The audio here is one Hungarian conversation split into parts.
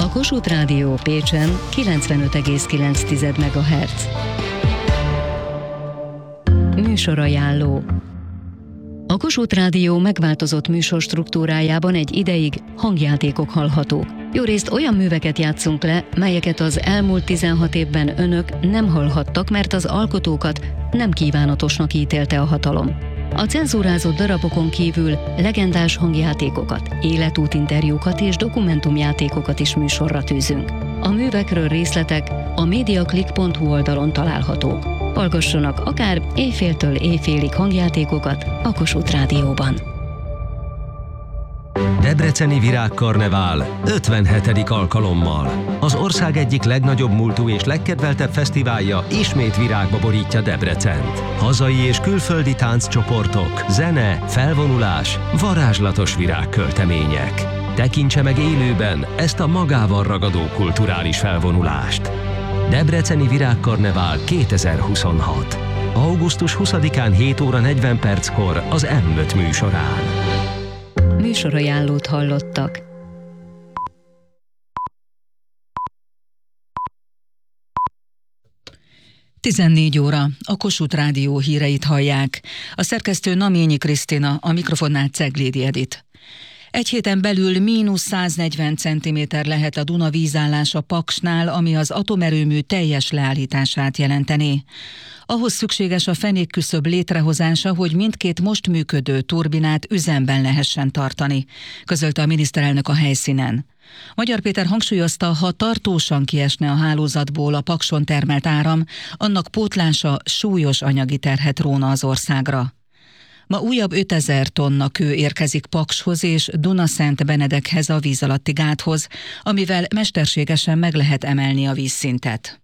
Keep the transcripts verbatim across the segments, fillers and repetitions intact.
A Kossuth Rádió Pécsen kilencvenöt egész kilenc megahertz. Műsorajánló. A Kossuth Rádió megváltozott műsorstruktúrájában egy ideig hangjátékok hallhatók. Jórészt olyan műveket játszunk le, melyeket az elmúlt tizenhat évben önök nem hallhattak, mert az alkotókat nem kívánatosnak ítélte a hatalom. A cenzúrázott darabokon kívül legendás hangjátékokat, életútinterjúkat és dokumentumjátékokat is műsorra tűzünk. A művekről részletek a mediaclick pont hu oldalon találhatók. Hallgassanak akár éjféltől éjfélig hangjátékokat a Kossuth Rádióban. Debreceni Virágkarnevál ötvenhetedik alkalommal. Az ország egyik legnagyobb múltú és legkedveltebb fesztiválja ismét virágba borítja Debrecent. Hazai és külföldi tánccsoportok, zene, felvonulás, varázslatos virágköltemények. Tekintse meg élőben ezt a magával ragadó kulturális felvonulást. Debreceni Virágkarnevál kétezer-huszonhat. augusztus huszadikán hét óra negyven perckor az em öt műsorán. Műsorajánlót hallottak. tizennégy óra, a Kossuth Rádió híreit hallják. A szerkesztő Naményi Krisztina, a mikrofonnál Ceglédi Edit. Egy héten belül mínusz száznegyven centiméter lehet a Duna vízállása Paksnál, ami az atomerőmű teljes leállítását jelentené. Ahhoz szükséges a fenékküszöb létrehozása, hogy mindkét most működő turbinát üzemben lehessen tartani, közölte a miniszterelnök a helyszínen. Magyar Péter hangsúlyozta, ha tartósan kiesne a hálózatból a Pakson termelt áram, annak pótlása súlyos anyagi terhet róna az országra. Ma újabb ötezer tonna kő érkezik Pakshoz és Dunaszent Benedekhez a víz alatti gáthoz, amivel mesterségesen meg lehet emelni a vízszintet.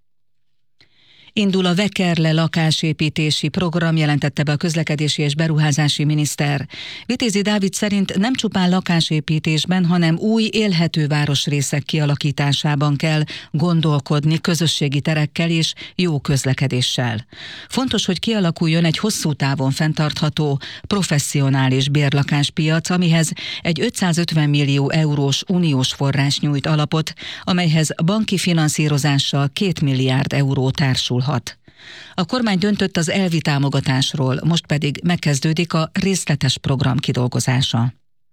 Indul a Vekerle lakásépítési program, jelentette be a közlekedési és beruházási miniszter. Vitézi Dávid szerint nem csupán lakásépítésben, hanem új élhető városrészek kialakításában kell gondolkodni közösségi terekkel és jó közlekedéssel. Fontos, hogy kialakuljon egy hosszú távon fenntartható, professzionális bérlakáspiac, amihez egy ötszázötven millió eurós uniós forrás nyújt alapot, amelyhez banki finanszírozással két milliárd euró társul. A kormány döntött az elvi támogatásról, most pedig megkezdődik a részletes program kidolgozása.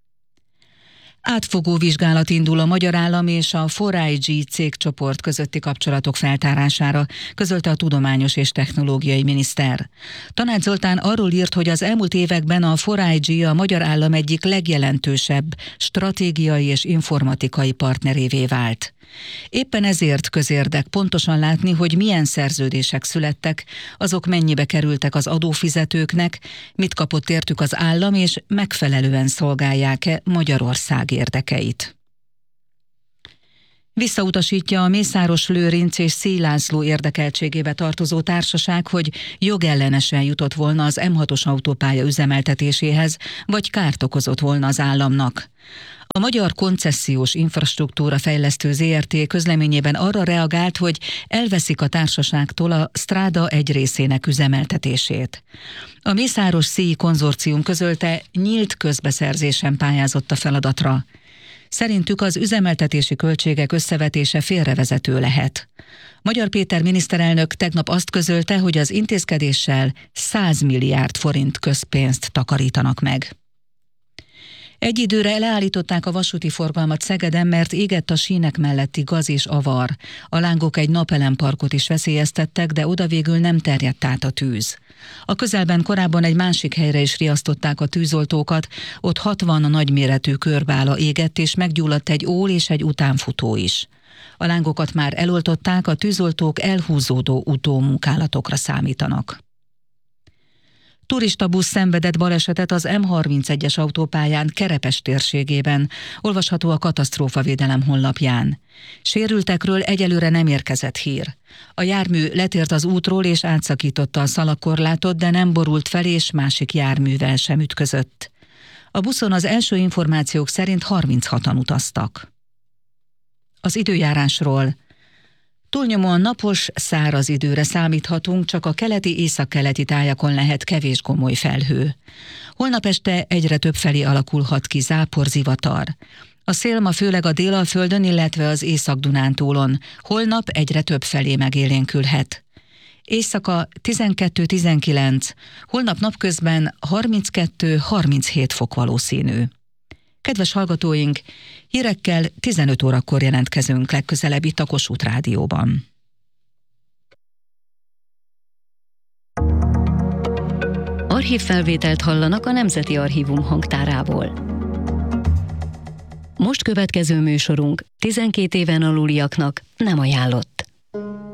Átfogó vizsgálat indul a Magyar Állam és a négy i gé cégcsoport közötti kapcsolatok feltárására, közölte a tudományos és technológiai miniszter. Tanács Zoltán arról írt, hogy az elmúlt években a négy i gé a Magyar Állam egyik legjelentősebb stratégiai és informatikai partnerévé vált. Éppen ezért közérdek pontosan látni, hogy milyen szerződések születtek, azok mennyibe kerültek az adófizetőknek, mit kapott értük az állam, és megfelelően szolgálják-e Magyarország érdekeit. Visszautasítja a Mészáros Lőrinc és Szély László érdekeltségébe tartozó társaság, hogy jogellenesen jutott volna az em hatos autópálya üzemeltetéséhez, vagy kárt okozott volna az államnak. A Magyar Koncesziós Infrastruktúra Fejlesztő zé er té közleményében arra reagált, hogy elveszik a társaságtól a Stráda egy részének üzemeltetését. A Mészáros-Szély konzorcium közölte, nyílt közbeszerzésen pályázott a feladatra. Szerintük az üzemeltetési költségek összevetése félrevezető lehet. Magyar Péter miniszterelnök tegnap azt közölte, hogy az intézkedéssel száz milliárd forint közpénzt takarítanak meg. Egy időre leállították a vasúti forgalmat Szegeden, mert égett a sínek melletti gaz és avar. A lángok egy napelemparkot is veszélyeztettek, de oda végül nem terjedt át a tűz. A közelben korábban egy másik helyre is riasztották a tűzoltókat, ott hatvan nagyméretű körbála égett, és meggyulladt egy ól és egy utánfutó is. A lángokat már eloltották, a tűzoltók elhúzódó utómunkálatokra számítanak. Turistabusz szenvedett balesetet az em harmincegyes autópályán Kerepes térségében, olvasható a katasztrófavédelem honlapján. Sérültekről egyelőre nem érkezett hír. A jármű letért az útról és átszakította a szalagkorlátot, de nem borult fel és másik járművel sem ütközött. A buszon az első információk szerint harminchatan utaztak. Az időjárásról. Túlnyomóan napos, száraz időre számíthatunk, csak a keleti-északkeleti tájakon lehet kevés gomoly felhő. Holnap este egyre többfelé alakulhat ki záporzivatar. A szél ma főleg a Délalföldön, illetve az Észak-Dunántúlon. Holnap egyre több felé megélénkülhet. Éjszaka tizenkettő-tizenkilenc, holnap napközben harminckettő-harminchét fok valószínű. Kedves hallgatóink, hírekkel tizenöt órakor jelentkezünk legközelebb itt a Kossuth Rádióban. Archívfelvételt hallanak a Nemzeti Archívum hangtárából. Most következő műsorunk tizenkét éven aluliaknak nem ajánlott.